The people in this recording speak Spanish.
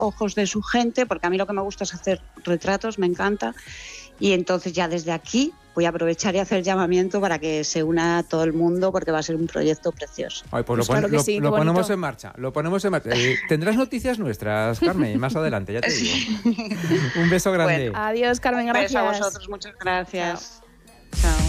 ojos de su gente, porque a mí lo que me gusta es hacer retratos, me encanta. Y entonces ya desde aquí voy a aprovechar y hacer el llamamiento para que se una todo el mundo, porque va a ser un proyecto precioso. Ay, pues Claro que sí, lo qué ponemos bonito. en marcha. Lo ponemos en marcha. Tendrás noticias nuestras, Carmen, más adelante, ya te digo. Un beso grande. Bueno, Adiós, Carmen, un beso gracias. a vosotros, muchas gracias. Chao.